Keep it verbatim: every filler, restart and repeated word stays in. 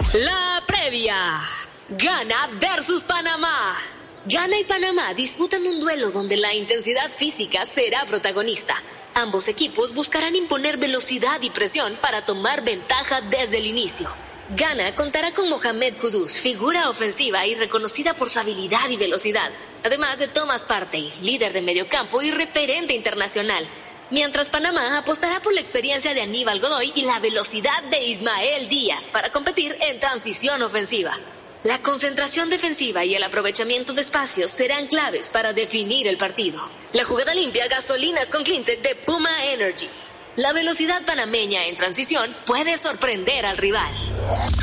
La previa. Ghana versus Panamá. Ghana y Panamá disputan un duelo donde la intensidad física será protagonista. Ambos equipos buscarán imponer velocidad y presión para tomar ventaja desde el inicio. Ghana contará con Mohamed Kudus, figura ofensiva y reconocida por su habilidad y velocidad, además de Thomas Partey, líder de mediocampo y referente internacional. Mientras Panamá apostará por la experiencia de Aníbal Godoy y la velocidad de Ismael Díaz para competir en transición ofensiva. La concentración defensiva y el aprovechamiento de espacios serán claves para definir el partido. La jugada limpia, gasolinas con Cleantech de Puma Energy. La velocidad panameña en transición puede sorprender al rival.